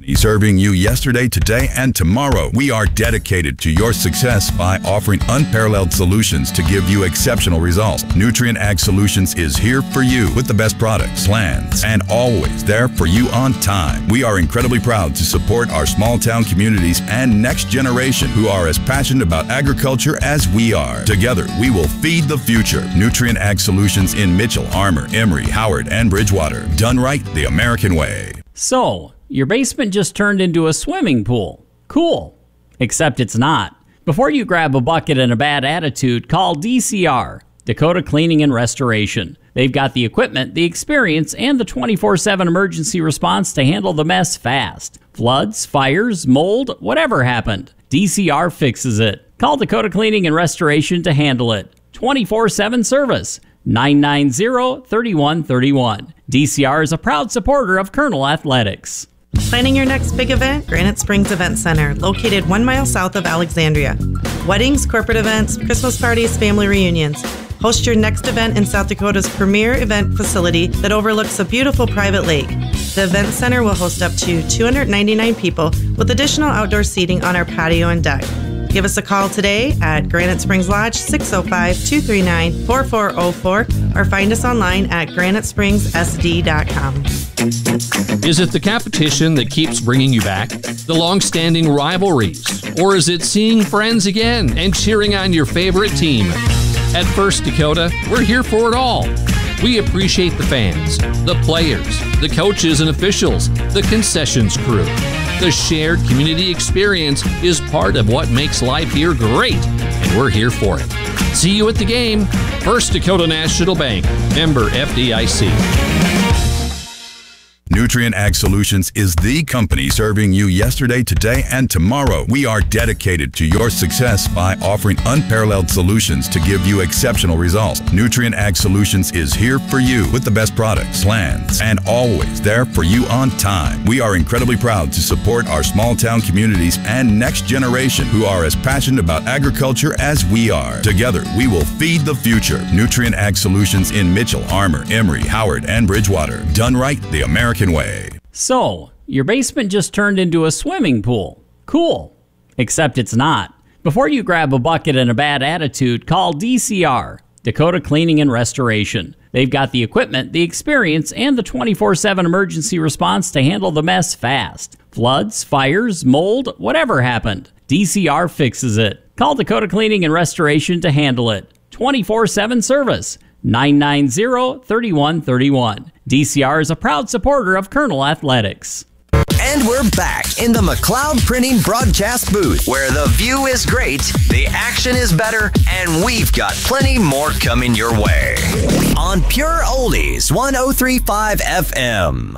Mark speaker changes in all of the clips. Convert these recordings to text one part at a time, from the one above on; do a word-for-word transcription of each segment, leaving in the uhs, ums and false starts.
Speaker 1: Serving you yesterday, today, and tomorrow. We are dedicated to your success by offering unparalleled solutions to give you exceptional results. Nutrien Ag Solutions is here for you with the best products, plans, and always there for you on time. We are incredibly proud to support our small town communities and next generation who are as passionate about agriculture as we are. Together, we will feed the future. Nutrien Ag Solutions in Mitchell, Armour, Emory, Howard, and Bridgewater. Done right the American way.
Speaker 2: So, your basement just turned into a swimming pool. Cool. Except it's not. Before you grab a bucket and a bad attitude, call D C R, Dakota Cleaning and Restoration. They've got the equipment, the experience, and the twenty-four seven emergency response to handle the mess fast. Floods, fires, mold, whatever happened, D C R fixes it. Call Dakota Cleaning and Restoration to handle it. twenty-four seven service. nine nine zero, three one three one. D C R is a proud supporter of Colonel Athletics.
Speaker 3: Planning your next big event? Granite Springs Event Center, located one mile south of Alexandria. Weddings, corporate events, Christmas parties, family reunions. Host your next event in South Dakota's premier event facility that overlooks a beautiful private lake. The Event Center will host up to two hundred ninety-nine people with additional outdoor seating on our patio and deck. Give us a call today at Granite Springs Lodge, six oh five, two three nine, four four oh four, or find us online at granite springs s d dot com.
Speaker 4: Is it the competition that keeps bringing you back? The long-standing rivalries? Or is it seeing friends again and cheering on your favorite team? At First Dakota, we're here for it all. We appreciate the fans, the players, the coaches and officials, the concessions crew. The shared community experience is part of what makes life here great, and we're here for it. See you at the game. First Dakota National Bank, member F D I C.
Speaker 1: Nutrien Ag Solutions is the company serving you yesterday, today, and tomorrow. We are dedicated to your success by offering unparalleled solutions to give you exceptional results. Nutrien Ag Solutions is here for you with the best products, plans, and always there for you on time. We are incredibly proud to support our small town communities and next generation who are as passionate about agriculture as we are. Together, we will feed the future. Nutrien Ag Solutions in Mitchell, Armour, Emory, Howard, and Bridgewater. Done right the American way.
Speaker 2: So, your basement just turned into a swimming pool. Cool. Except it's not. Before you grab a bucket and a bad attitude, call D C R, Dakota Cleaning and Restoration. They've got the equipment, the experience, and the twenty-four seven emergency response to handle the mess fast. Floods, fires, mold, whatever happened, D C R fixes it. Call Dakota Cleaning and Restoration to handle it. twenty-four seven service. nine nine zero, three one three one. D C R is a proud supporter of Colonel Athletics.
Speaker 5: And we're back in the McLeod Printing broadcast booth, where the view is great, the action is better, and we've got plenty more coming your way. On Pure Oldies, one oh three point five F M.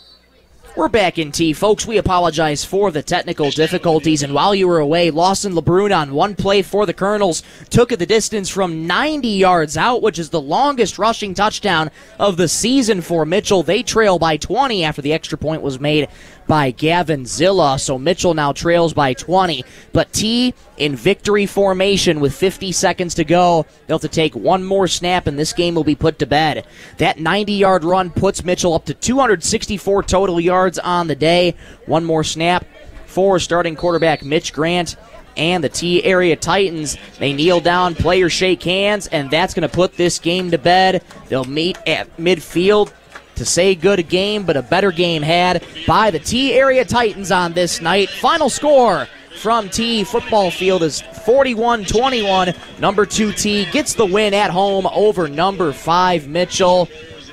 Speaker 6: We're back in T, folks. We apologize for the technical difficulties, and while you were away, Lawson LeBrun on one play for the Colonels took it the distance from ninety yards out, which is the longest rushing touchdown of the season for Mitchell. They trail by twenty after the extra point was made by Gavin Zilla, so Mitchell now trails by twenty. But T in victory formation with fifty seconds to go. They'll have to take one more snap, and this game will be put to bed. That ninety-yard run puts Mitchell up to two hundred sixty-four total yards on the day. One more snap for starting quarterback Mitch Grant and the T area Titans. They kneel down, players shake hands, and that's going to put this game to bed. They'll meet at midfield to say good game, but a better game had by the T area Titans on this night. Final score from T football field is forty-one twenty-one. Number two T gets the win at home over number five Mitchell.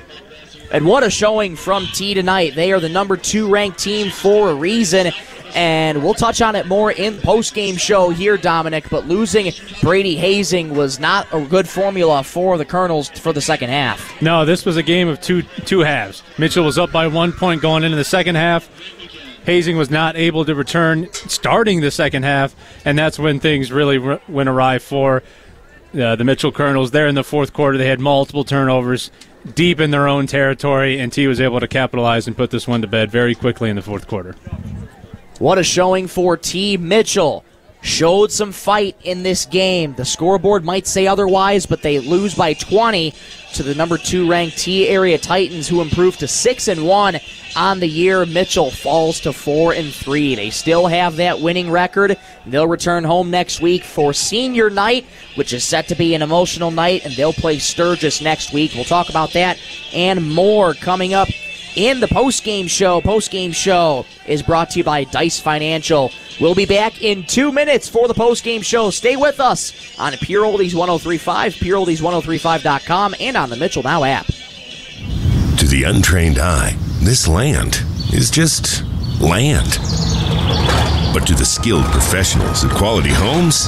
Speaker 6: And what a showing from T tonight. They are the number two ranked team for a reason. And we'll touch on it more in post-game show here, Dominic, but losing Brady Hazing was not a good formula for the Colonels for the second half.
Speaker 7: No, this was a game of two two halves. Mitchell was up by one point going into the second half. Hazing was not able to return starting the second half, and that's when things really r- went awry for uh, the Mitchell Colonels. There in the fourth quarter, they had multiple turnovers deep in their own territory, and T was able to capitalize and put this one to bed very quickly in the fourth quarter.
Speaker 6: What a showing for T. Mitchell. showed some fight in this game. The scoreboard might say otherwise, but they lose by twenty to the number two ranked T Area Titans, who improved to six and one on the year. Mitchell falls to four and three. They still have that winning record. They'll return home next week for senior night, which is set to be an emotional night, and they'll play Sturgis next week. We'll talk about that and more coming up in the postgame show. Postgame show is brought to you by Dice Financial. We'll be back in two minutes for the postgame show. Stay with us on Pure Oldies one oh three point five, pure oldies ten thirty-five dot com, and on the Mitchell Now app.
Speaker 8: To the untrained eye, this land is just land. But to the skilled professionals at Quality Homes,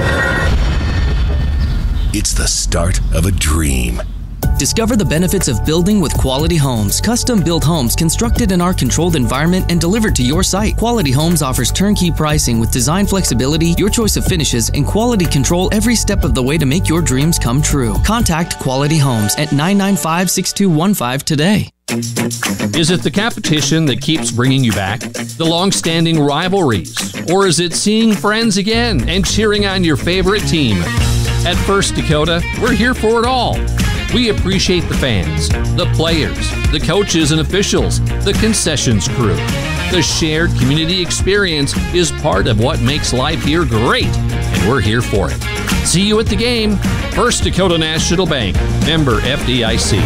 Speaker 8: it's the start of a dream.
Speaker 9: Discover the benefits of building with Quality Homes. Custom-built homes constructed in our controlled environment and delivered to your site. Quality Homes offers turnkey pricing with design flexibility, your choice of finishes, and quality control every step of the way to make your dreams come true. Contact Quality Homes at nine nine five, six two one five today.
Speaker 4: Is it the competition that keeps bringing you back? The long-standing rivalries? Or is it seeing friends again and cheering on your favorite team? At First Dakota, we're here for it all. We appreciate the fans, the players, the coaches and officials, the concessions crew. The shared community experience is part of what makes life here great, and we're here for it. See you at the game. First Dakota National Bank, member F D I C.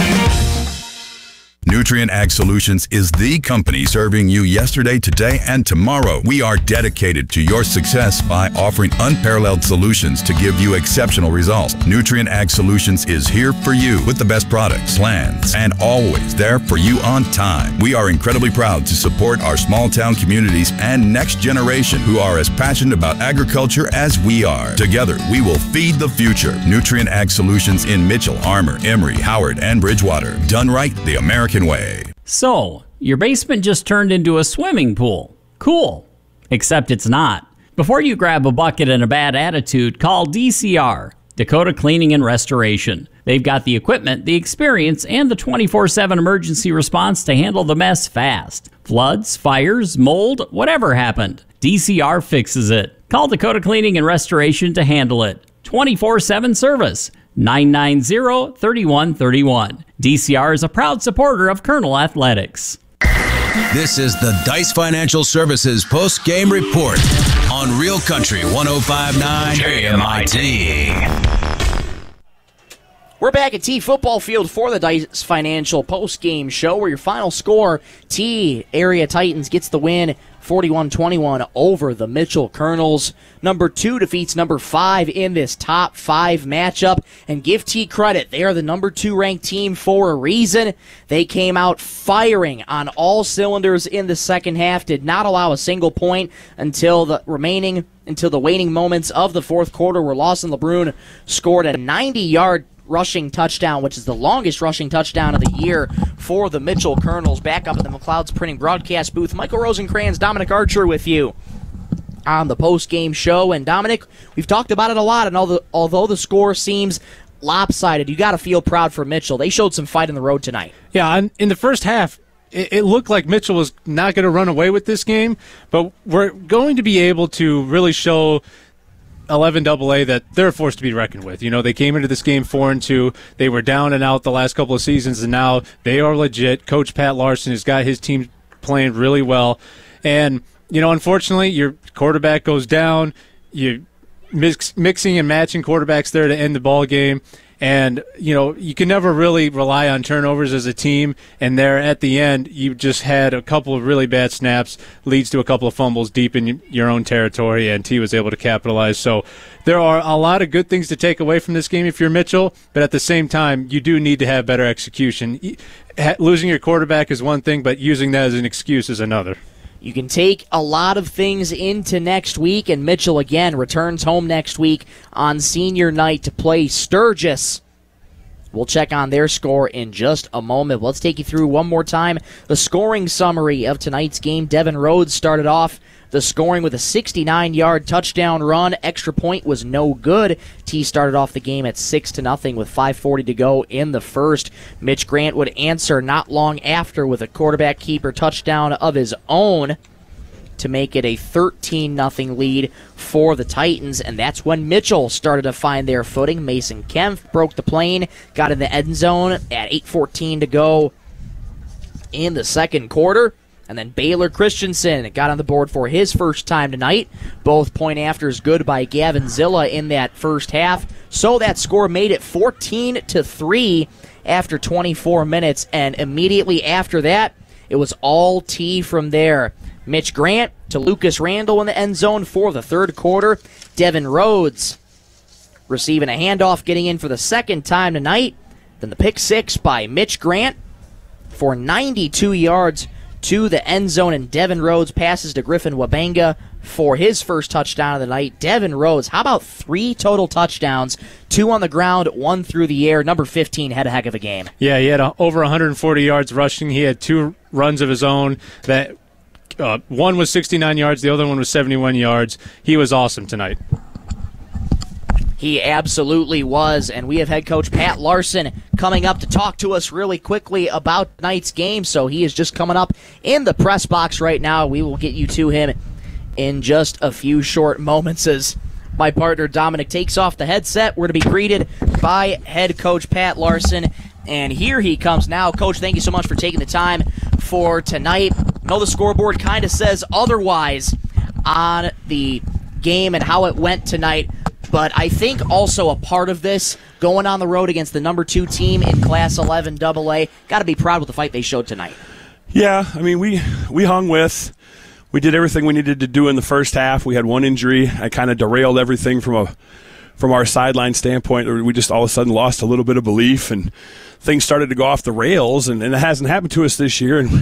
Speaker 1: Nutrient Ag Solutions is the company serving you yesterday, today, and tomorrow. We are dedicated to your success by offering unparalleled solutions to give you exceptional results. Nutrient Ag Solutions is here for you with the best products, plans, and always there for you on time. We are incredibly proud to support our small town communities and next generation who are as passionate about agriculture as we are. Together, we will feed the future. Nutrient Ag Solutions in Mitchell, Armour, Emory, Howard, and Bridgewater. Done right the American way.
Speaker 2: So, your basement just turned into a swimming pool. Cool. Except it's not. Before you grab a bucket and a bad attitude, call D C R, Dakota Cleaning and Restoration. They've got the equipment, the experience, and the twenty-four seven emergency response to handle the mess fast. Floods, fires, mold, whatever happened, D C R fixes it. Call Dakota Cleaning and Restoration to handle it. twenty-four seven service. nine nine zero, three one three one. D C R is a proud supporter of Colonel Athletics.
Speaker 10: This is the Dice Financial Services post-game report on Real Country one oh five point nine K M I T.
Speaker 6: We're back at T Football Field for the Dice Financial post-game show, where your final score, T Area Titans gets the win forty-one twenty-one over the Mitchell Colonels. Number two defeats number five in this top five matchup. And give T credit, they are the number two ranked team for a reason. They came out firing on all cylinders in the second half, did not allow a single point until the remaining, until the waning moments of the fourth quarter, where Lawson LeBrun scored a ninety-yard rushing touchdown, which is the longest rushing touchdown of the year for the Mitchell Colonels. Back up at the McLeod's Printing broadcast booth, Michael Rosencrans, Dominic Archer with you on the post-game show. And Dominic, we've talked about it a lot, and although, although the score seems lopsided, you got to feel proud for Mitchell. They showed some fight in the road tonight.
Speaker 7: Yeah, in the first half, it, it looked like Mitchell was not going to run away with this game, but we're going to be able to really show eleven double A that they're a force to be reckoned with. You know, they came into this game four and two. They were down and out the last couple of seasons, and now they are legit. Coach Pat Larson has got his team playing really well. And, you know, unfortunately, your quarterback goes down. You mix, mixing and matching quarterbacks there to end the ball game. And, you know, you can never really rely on turnovers as a team. And there at the end, you just had a couple of really bad snaps, leads to a couple of fumbles deep in your own territory, and T was able to capitalize. So there are a lot of good things to take away from this game if you're Mitchell, but at the same time, you do need to have better execution. Losing your quarterback is one thing, but using that as an excuse is another.
Speaker 6: You can take a lot of things into next week, and Mitchell, again, returns home next week on senior night to play Sturgis. We'll check on their score in just a moment. Let's take you through one more time the scoring summary of tonight's game. Devin Rhodes started off the scoring with a sixty-nine-yard touchdown run. Extra point was no good. T started off the game at six to nothing with five forty to go in the first. Mitch Grant would answer not long after with a quarterback keeper touchdown of his own. to make it a thirteen nothing lead for the Titans, and that's when Mitchell started to find their footing. Mason Kempf broke the plane, got in the end zone at eight fourteen to go in the second quarter. And then Baylor Christensen got on the board for his first time tonight. Both point afters good by Gavin Zilla in that first half. So that score made it fourteen to three after twenty-four minutes. And immediately after that, it was all T from there. Mitch Grant to Lucas Randall in the end zone for the third quarter. Devin Rhodes receiving a handoff, getting in for the second time tonight. Then the pick six by Mitch Grant for ninety-two yards to the end zone, and Devin Rhodes passes to Griffin Wabanga for his first touchdown of the night. Devin Rhodes, how about three total touchdowns? Two on the ground, one through the air. Number fifteen had a heck of a game.
Speaker 7: Yeah, he had a, over one hundred forty yards rushing. He had two runs of his own. That uh, one was sixty-nine yards, the other one was seventy-one yards. He was awesome tonight.
Speaker 6: He absolutely was, and we have head coach Pat Larson coming up to talk to us really quickly about tonight's game, so he is just coming up in the press box right now. We will get you to him in just a few short moments as my partner Dominic takes off the headset. We're to be greeted by head coach Pat Larson, and here he comes now. Coach, thank you so much for taking the time for tonight. I know the scoreboard kind of says otherwise on the game and how it went tonight, but I think also a part of this, going on the road against the number two team in Class eleven double A, got to be proud with the fight they showed tonight.
Speaker 11: Yeah, I mean, we, we hung with, we did everything we needed to do in the first half. We had one injury. I kind of derailed everything from a from our sideline standpoint. We just all of a sudden lost a little bit of belief, and things started to go off the rails, and, and it hasn't happened to us this year, and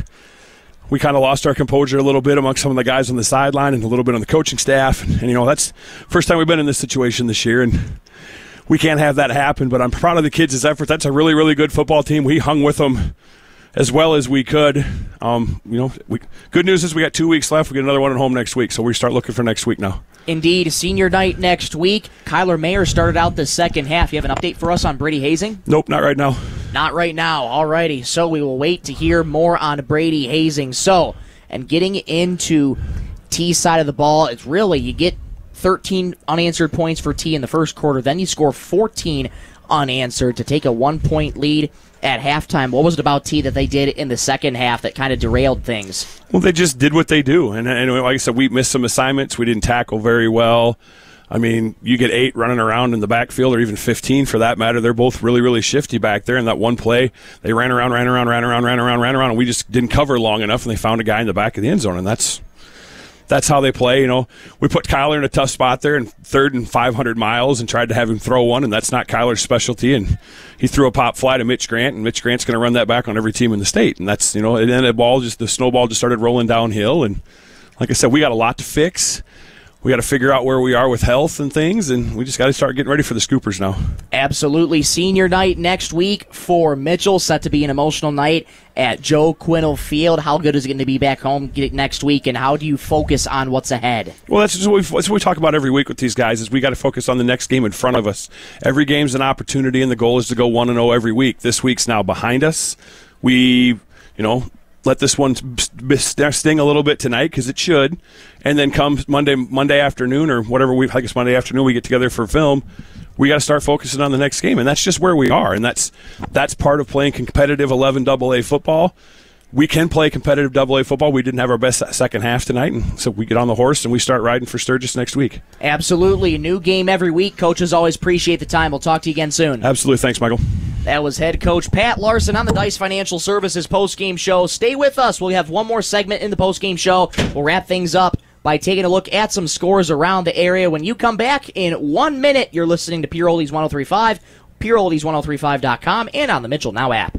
Speaker 11: we kind of lost our composure a little bit among some of the guys on the sideline and a little bit on the coaching staff. And, and, you know, that's the first time we've been in this situation this year, and we can't have that happen. But I'm proud of the kids' effort. That's a really, really good football team. We hung with them as well as we could. Um, you know, we, good news is we got two weeks left. We get another one at home next week, so we start looking for next week now.
Speaker 6: Indeed, senior night next week. Kyler Mayer started out the second half. You have an update for us on Brady Hazing?
Speaker 11: Nope, not right now.
Speaker 6: Not right now. Alrighty, so we will wait to hear more on Brady Hazing. So, and getting into T's side of the ball, it's really, you get thirteen unanswered points for T in the first quarter, then you score fourteen unanswered to take a one-point lead at halftime. What was it about T that they did in the second half that kind of derailed things?
Speaker 11: Well, they just did what they do. And, and like I said, we missed some assignments. We didn't tackle very well. I mean, you get eight running around in the backfield, or even fifteen for that matter. They're both really, really shifty back there. And that one play, they ran around, ran around, ran around, ran around, ran around, and we just didn't cover long enough, and they found a guy in the back of the end zone. And that's that's how they play. You know, we put Kyler in a tough spot there in third and five hundred miles and tried to have him throw one, and that's not Kyler's specialty. And he threw a pop fly to Mitch Grant, and Mitch Grant's going to run that back on every team in the state. And that's, you know, and then the ball just, the snowball just started rolling downhill. And like I said, we got a lot to fix. We got to figure out where we are with health and things, and we just got to start getting ready for the Scoopers now.
Speaker 6: Absolutely. Senior night next week for Mitchell, set to be an emotional night at Joe Quinnell Field. How good is it going to be back home next week, and how do you focus on what's ahead?
Speaker 11: Well, that's just what we, that's what we talk about every week with these guys, is we got to focus on the next game in front of us. Every game's an opportunity, and the goal is to go one and oh every week. This week's now behind us. We, you know, let this one sting a little bit tonight, because it should, and then come Monday Monday afternoon or whatever we, I guess Monday afternoon we get together for film, we got to start focusing on the next game, and that's just where we are, and that's that's part of playing competitive eleven double A football. We can play competitive double A football. We didn't have our best second half tonight, and so we get on the horse and we start riding for Sturgis next week.
Speaker 6: Absolutely. New game every week. Coaches always appreciate the time. We'll talk to you again soon.
Speaker 11: Absolutely. Thanks, Michael.
Speaker 6: That was head coach Pat Larson on the Dice Financial Services postgame show. Stay with us. We'll have one more segment in the postgame show. We'll wrap things up by taking a look at some scores around the area. When you come back in one minute, you're listening to Pure Oldies one oh three point five, pure oldies one oh three five dot com, and on the Mitchell Now app.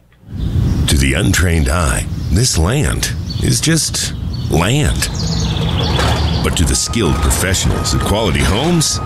Speaker 8: To the untrained eye, this land is just land. But to the skilled professionals at Quality Homes,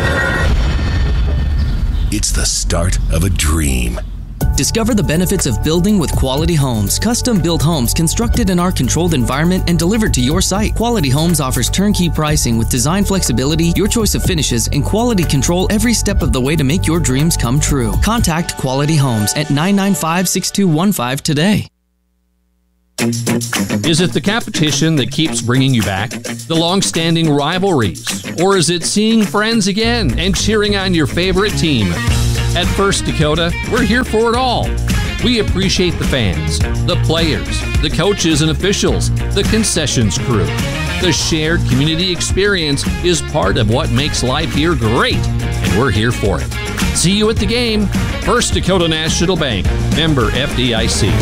Speaker 8: it's the start of a dream.
Speaker 9: Discover the benefits of building with Quality Homes. Custom-built homes constructed in our controlled environment and delivered to your site. Quality Homes offers turnkey pricing with design flexibility, your choice of finishes, and quality control every step of the way to make your dreams come true. Contact Quality Homes at nine nine five, six two one five today.
Speaker 4: Is it the competition that keeps bringing you back? The long-standing rivalries? Or is it seeing friends again and cheering on your favorite team? At First Dakota, we're here for it all. We appreciate the fans, the players, the coaches and officials, the concessions crew. The shared community experience is part of what makes life here great, and we're here for it. See you at the game. First Dakota National Bank, member F D I C.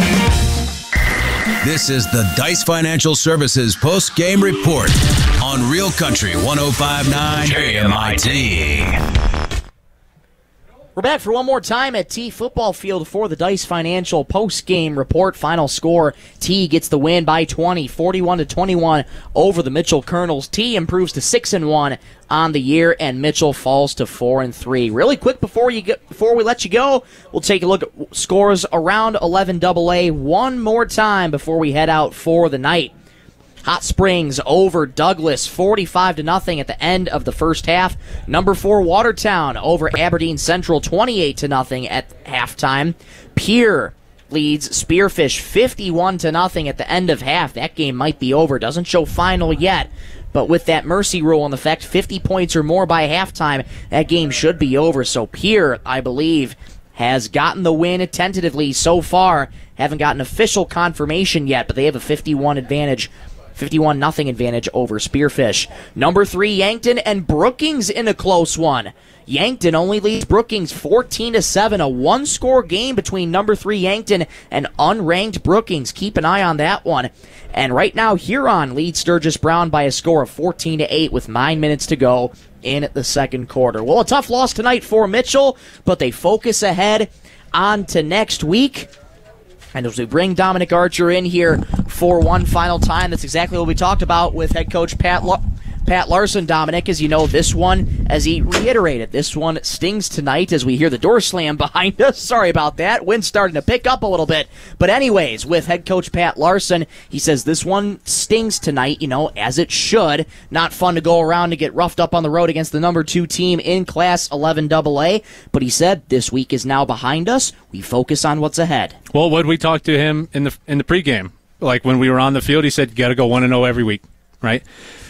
Speaker 10: This is the Dice Financial Services post-game report on Real Country one oh five point nine K M I T.
Speaker 6: We're back for one more time at T Football Field for the Dice Financial post-game report. Final score, T gets the win by twenty, forty-one to twenty-one over the Mitchell Colonels. T improves to six and one on the year, and Mitchell falls to four and three. Really quick before you get, before we let you go, we'll take a look at scores around eleven double A one more time before we head out for the night. Hot Springs over Douglas, forty-five to nothing at the end of the first half. Number four Watertown over Aberdeen Central, twenty-eight to nothing at halftime. Pierre leads Spearfish fifty-one to nothing at the end of half. That game might be over. Doesn't show final yet. But with that mercy rule in effect, fifty points or more by halftime, that game should be over. So Pierre, I believe, has gotten the win tentatively so far. Haven't gotten official confirmation yet, but they have a fifty-one advantage. fifty-one nothing advantage over Spearfish. Number three, Yankton and Brookings in a close one. Yankton only leads Brookings fourteen to seven, a one-score game between number three Yankton and unranked Brookings. Keep an eye on that one. And right now, Huron leads Sturgis Brown by a score of fourteen to eight with nine minutes to go in the second quarter. Well, a tough loss tonight for Mitchell, but they focus ahead on to next week. And as we bring Dominic Archer in here for one final time, that's exactly what we talked about with head coach Pat La- Pat Larson. Dominic, as you know, this one, as he reiterated, this one stings tonight as we hear the door slam behind us. Sorry about that. Wind's starting to pick up a little bit. But anyways, with head coach Pat Larson, he says this one stings tonight, you know, as it should. Not fun to go around to get roughed up on the road against the number two team in Class eleven double A. But he said this week is now behind us. We focus on what's ahead.
Speaker 7: Well, when we talked to him in the in the pregame, like when we were on the field, he said you got to go one and zero every week, right?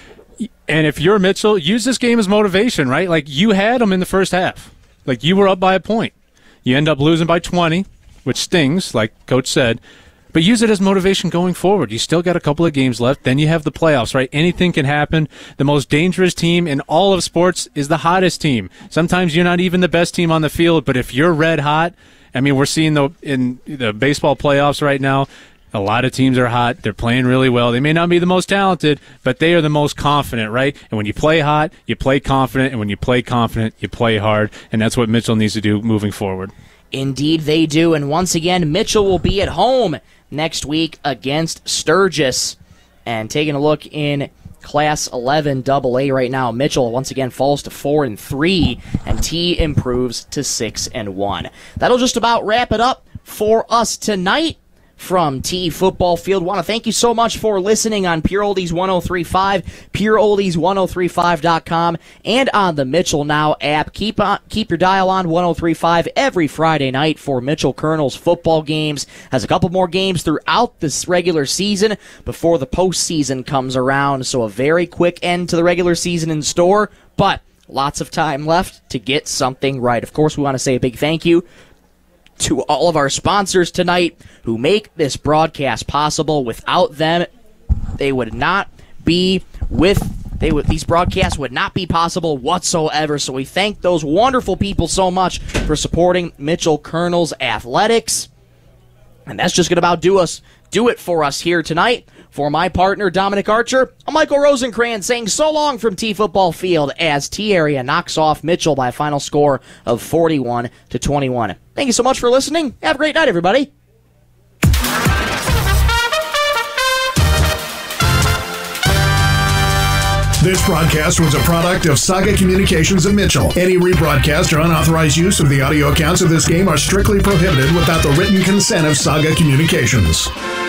Speaker 7: And if you're Mitchell, use this game as motivation, right? Like you had them in the first half, like you were up by a point, you end up losing by twenty, which stings, like Coach said. But use it as motivation going forward. You still got a couple of games left. Then you have the playoffs, right? Anything can happen. The most dangerous team in all of sports is the hottest team. Sometimes you're not even the best team on the field, but if you're red hot, I mean, we're seeing the in the baseball playoffs right now, a lot of teams are hot. They're playing really well. They may not be the most talented, but they are the most confident, right? And when you play hot, you play confident. And when you play confident, you play hard. And that's what Mitchell needs to do moving forward.
Speaker 6: Indeed they do. And once again, Mitchell will be at home next week against Sturgis. And taking a look in Class eleven double A right now, Mitchell once again falls to four and three, and T improves to six and one. That'll just about wrap it up for us tonight. From T Football Field, want to thank you so much for listening on Pure Oldies one oh three point five, pure oldies one oh three five dot com, and on the Mitchell Now app. Keep on, keep your dial on one oh three point five every Friday night for Mitchell Colonels football games. Has a couple more games throughout this regular season before the postseason comes around, so a very quick end to the regular season in store, but lots of time left to get something right. Of course, we want to say a big thank you to all of our sponsors tonight who make this broadcast possible. Without them, they would not be with they would these broadcasts would not be possible whatsoever. So we thank those wonderful people so much for supporting Mitchell Colonels athletics. And that's just gonna about do us do it for us here tonight. For my partner, Dominic Archer, I'm Michael Rosencrans saying so long from T Football Field as T Area knocks off Mitchell by a final score of forty-one to twenty-one. Thank you so much for listening. Have a great night, everybody.
Speaker 12: This broadcast was a product of Saga Communications of Mitchell. Any rebroadcast or unauthorized use of the audio accounts of this game are strictly prohibited without the written consent of Saga Communications.